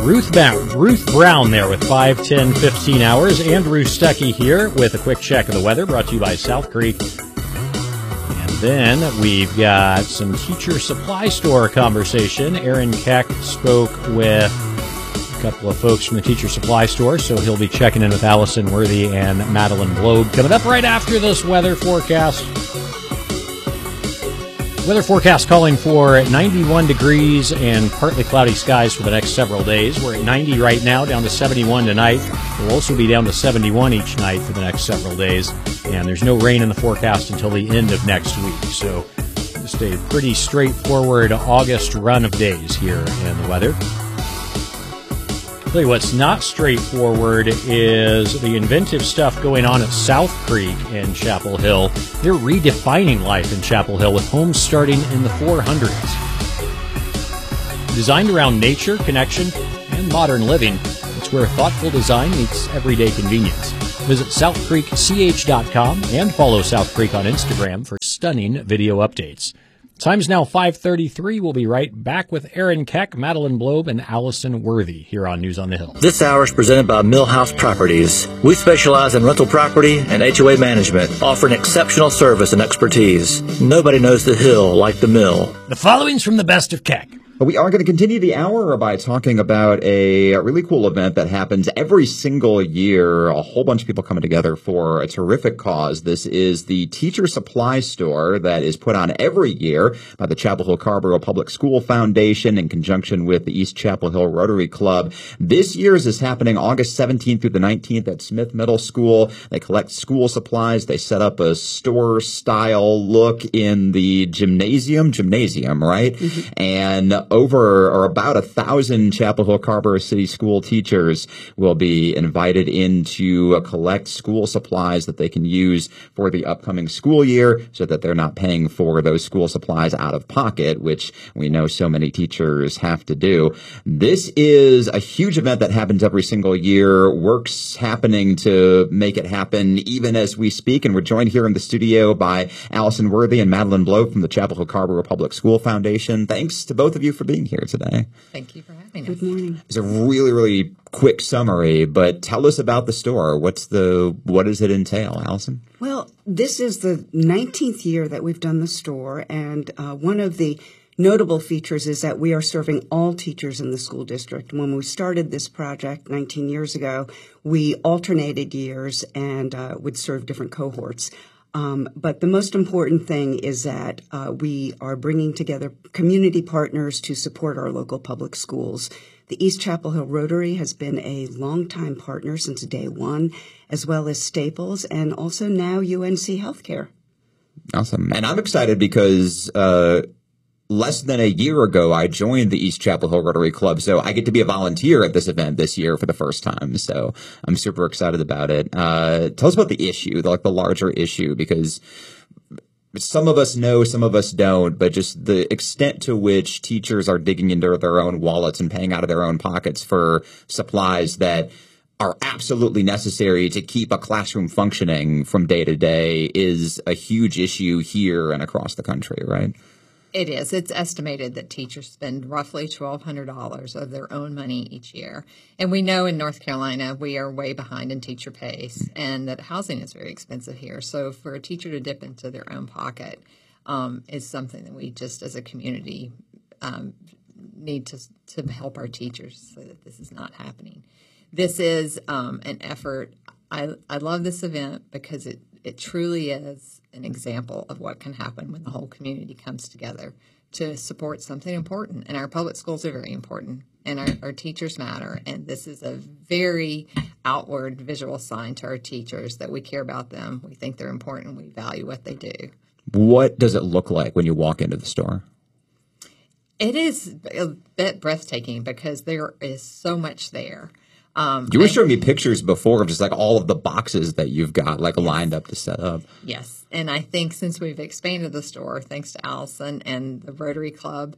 Ruth Brown there with 5, 10, 15 hours. Andrew Stuckey here with a quick check of the weather brought to you by South Creek. And then we've got some teacher supply store conversation. Aaron Keck spoke with a couple of folks from the teacher supply store, so he'll be checking in with Allison Worthy and Madeline Blobe coming up right after this weather forecast. Weather forecast calling for 91 degrees and partly cloudy skies for the next several days. We're at 90 right now, down to 71 tonight. We'll also be down to 71 each night for the next several days. And there's no rain in the forecast until the end of next week. So just a pretty straightforward August run of days here in the weather. Tell you what's not straightforward is the inventive stuff going on at South Creek in Chapel Hill. They're redefining life in Chapel Hill with homes starting in the 400s. Designed around nature, connection, and modern living, it's where thoughtful design meets everyday convenience. Visit southcreekch.com and follow South Creek on Instagram for stunning video updates. Time's now 5:33. We'll be right back with Aaron Keck, Madeline Blobe, and Allison Worthy here on News on the Hill. This hour is presented by Millhouse Properties. We specialize in rental property and HOA management, offering exceptional service and expertise. Nobody knows the Hill like the Mill. The following's from the best of Keck. We are going to continue the hour by talking about a really cool event that happens every single year. A whole bunch of people coming together for a terrific cause. This is the Teacher Supply Store that is put on every year by the Chapel Hill Carrboro Public School Foundation in conjunction with the East Chapel Hill Rotary Club. This year's is happening August 17th through the 19th at Smith Middle School. They collect school supplies. They set up a store-style look in the gymnasium, right? Mm-hmm. And over or about 1,000 Chapel Hill Carrboro City School teachers will be invited in to collect school supplies that they can use for the upcoming school year so that they're not paying for those school supplies out of pocket, which we know so many teachers have to do. This is a huge event that happens every single year. Work's happening to make it happen even as we speak, and we're joined here in the studio by Allison Worthy and Madeline Blobe from the Chapel Hill Carrboro Public School Foundation. Thanks to both of you for being here today. Thank you for having us. Good morning. It's a really, really quick summary, but tell us about the store. What does it entail, Allison? Well, this is the 19th year that we've done the store, and one of the notable features is that we are serving all teachers in the school district. When we started this project 19 years ago, we alternated years and would serve different cohorts. But the most important thing is that we are bringing together community partners to support our local public schools. The East Chapel Hill Rotary has been a longtime partner since day one, as well as Staples and also now UNC Healthcare. Awesome. And I'm excited because less than a year ago, I joined the East Chapel Hill Rotary Club, so I get to be a volunteer at this event this year for the first time. So I'm super excited about it. Tell us about the issue, the larger issue, because some of us know, some of us don't, but just the extent to which teachers are digging into their own wallets and paying out of their own pockets for supplies that are absolutely necessary to keep a classroom functioning from day to day is a huge issue here and across the country, right? It is. It's estimated that teachers spend roughly $1,200 of their own money each year. And we know in North Carolina we are way behind in teacher pays and that housing is very expensive here. So for a teacher to dip into their own pocket is something that we just as a community need to help our teachers so that this is not happening. This is an effort. I love this event because it truly is an example of what can happen when the whole community comes together to support something important. And our public schools are very important, and our teachers matter. And this is a very outward visual sign to our teachers that we care about them. We think they're important. We value what they do. What does it look like when you walk into the store? It is a bit breathtaking because there is so much there. You were showing me pictures before of just like all of the boxes that you've got lined up to set up. Yes. And I think since we've expanded the store, thanks to Allison and the Rotary Club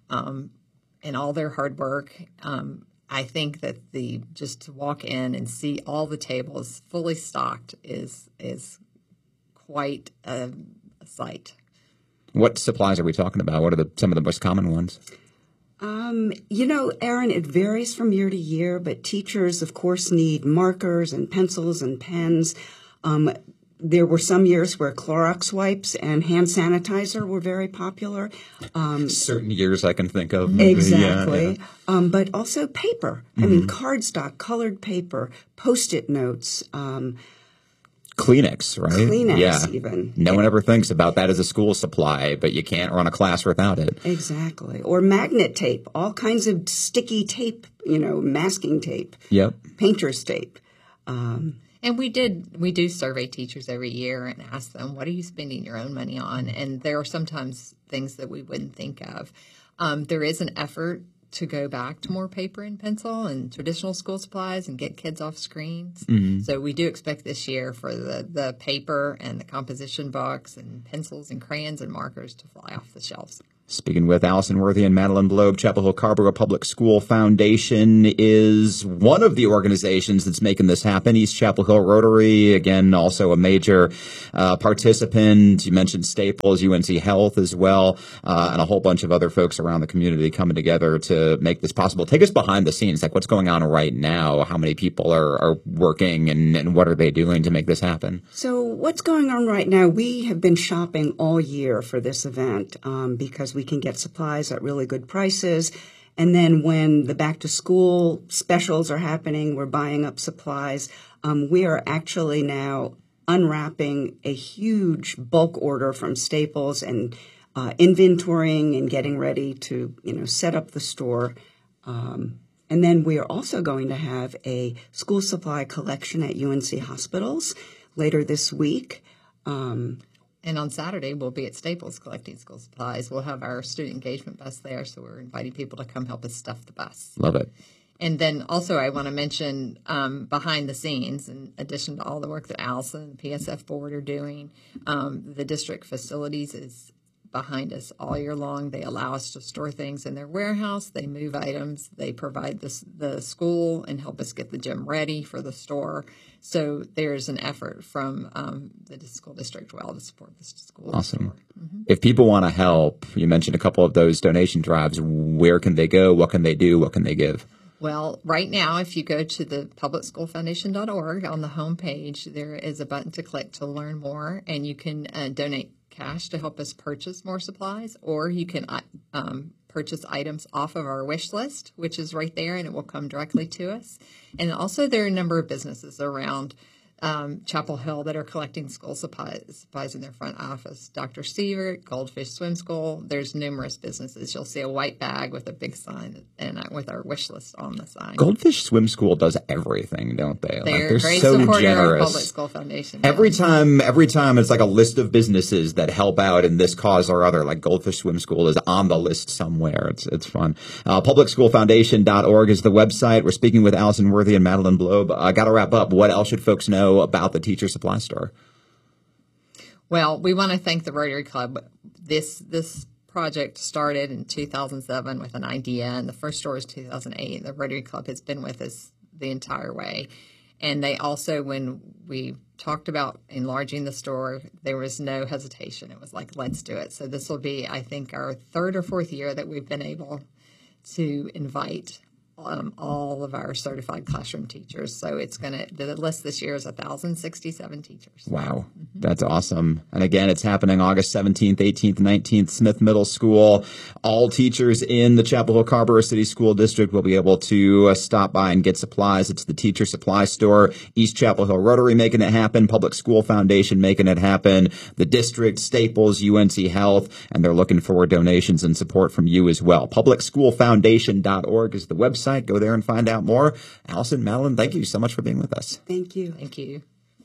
and all their hard work, I think that just to walk in and see all the tables fully stocked is quite a sight. What supplies are we talking about? What are some of the most common ones? Erin, it varies from year to year, but teachers, of course, need markers and pencils and pens. There were some years where Clorox wipes and hand sanitizer were very popular. Certain years I can think of. Exactly. Yeah. But also paper. I mean, cardstock, colored paper, Post-it notes. Kleenex, right? Kleenex, even. No one ever thinks about that as a school supply, but you can't run a class without it. Exactly. Or magnet tape, all kinds of sticky tape, masking tape. Yep. Painter's tape. And we do survey teachers every year and ask them, what are you spending your own money on? And there are sometimes things that we wouldn't think of. There is an effort to go back to more paper and pencil and traditional school supplies and get kids off screens. Mm-hmm. So we do expect this year for the paper and the composition books and pencils and crayons and markers to fly off the shelves. Speaking with Allison Worthy and Madeline Blobe, Chapel Hill Carrboro Public School Foundation is one of the organizations that's making this happen. East Chapel Hill Rotary, again, also a major participant. You mentioned Staples, UNC Health as well, and a whole bunch of other folks around the community coming together to make this possible. Take us behind the scenes, like what's going on right now, how many people are working, and what are they doing to make this happen? So what's going on right now, we have been shopping all year for this event because we can get supplies at really good prices. And then when the back-to-school specials are happening, we're buying up supplies. We are actually now unwrapping a huge bulk order from Staples and inventorying and getting ready to, set up the store. And then we are also going to have a school supply collection at UNC hospitals later this week. And on Saturday, we'll be at Staples collecting school supplies. We'll have our student engagement bus there, so we're inviting people to come help us stuff the bus. Love it. And then also I want to mention behind the scenes, in addition to all the work that Allison and the PSF board are doing, the district facilities is behind us all year long. They allow us to store things in their warehouse. They move items. They provide the school and help us get the gym ready for the store. So there's an effort from the school district to support the school. Awesome. Mm-hmm. If people want to help, you mentioned a couple of those donation drives. Where can they go? What can they do? What can they give? Well, right now, if you go to the publicschoolfoundation.org on the homepage, there is a button to click to learn more, and you can donate cash to help us purchase more supplies, or you can purchase items off of our wish list, which is right there, and it will come directly to us. And also there are a number of businesses around Chapel Hill that are collecting school supplies in their front office. Dr. Sievert, Goldfish Swim School. There's numerous businesses. You'll see a white bag with a big sign and with our wish list on the sign. Goldfish Swim School does everything, don't they? They're so great supporter generous. of Public School Foundation. Every time it's like a list of businesses that help out in this cause or other. Like Goldfish Swim School is on the list somewhere. It's fun. Publicschoolfoundation.org is the website. We're speaking with Allison Worthy and Madeline Blobe. Got to wrap up. What else should folks know about the Teacher Supply Store? Well, we want to thank the Rotary Club. This project started in 2007 with an idea, and the first store was 2008. The Rotary Club has been with us the entire way. And they also, when we talked about enlarging the store, there was no hesitation. It was like, let's do it. So this will be, I think, our third or fourth year that we've been able to invite all of our certified classroom teachers. So the list this year is 1,067 teachers. Wow. Mm-hmm. That's awesome. And again, it's happening August 17th, 18th, 19th, Smith Middle School. All teachers in the Chapel Hill Carrboro City School District will be able to stop by and get supplies. It's the Teacher Supply Store. East Chapel Hill Rotary making it happen. Public School Foundation making it happen. The district, Staples, UNC Health, and they're looking for donations and support from you as well. Publicschoolfoundation.org is the website. Go there and find out more. Allison, Madeline, thank you so much for being with us. Thank you. Thank you.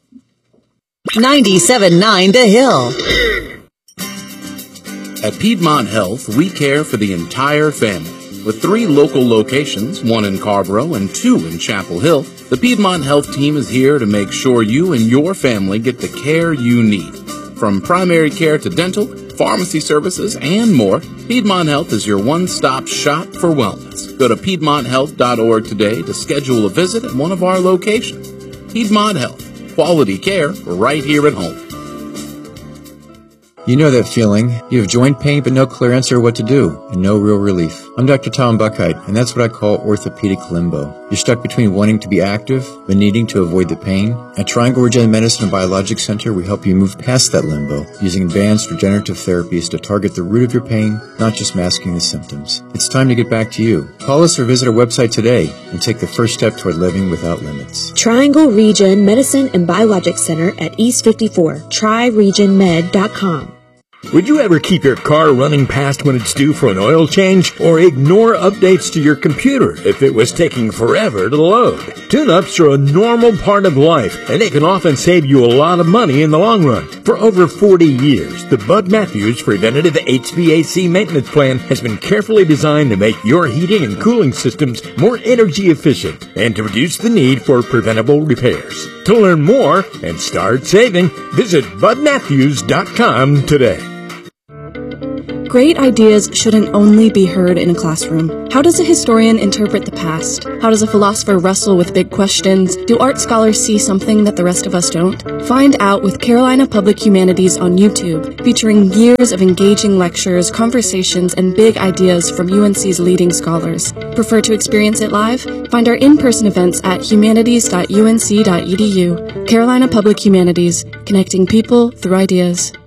97.9 The Hill. At Piedmont Health, we care for the entire family. With 3 local locations, 1 in Carrboro and 2 in Chapel Hill, the Piedmont Health team is here to make sure you and your family get the care you need. From primary care to dental, pharmacy services, and more, Piedmont Health is your one-stop shop for wellness. Go to PiedmontHealth.org today to schedule a visit at one of our locations. Piedmont Health, quality care right here at home. You know that feeling. You have joint pain but no clear answer what to do and no real relief. I'm Dr. Tom Buckheit, and that's what I call orthopedic limbo. You're stuck between wanting to be active, but needing to avoid the pain. At Triangle Regen Medicine and Biologics Center, we help you move past that limbo using advanced regenerative therapies to target the root of your pain, not just masking the symptoms. It's time to get back to you. Call us or visit our website today and take the first step toward living without limits. Triangle Regen Medicine and Biologics Center at East 54, TriRegenMed.com. Would you ever keep your car running past when it's due for an oil change, or ignore updates to your computer if it was taking forever to load? Tune-ups are a normal part of life, and they can often save you a lot of money in the long run. For over 40 years, the Bud Matthews Preventative HVAC Maintenance Plan has been carefully designed to make your heating and cooling systems more energy efficient and to reduce the need for preventable repairs. To learn more and start saving, visit budmatthews.com today. Great ideas shouldn't only be heard in a classroom. How does a historian interpret the past? How does a philosopher wrestle with big questions? Do art scholars see something that the rest of us don't? Find out with Carolina Public Humanities on YouTube, featuring years of engaging lectures, conversations, and big ideas from UNC's leading scholars. Prefer to experience it live? Find our in-person events at humanities.unc.edu. Carolina Public Humanities, connecting people through ideas.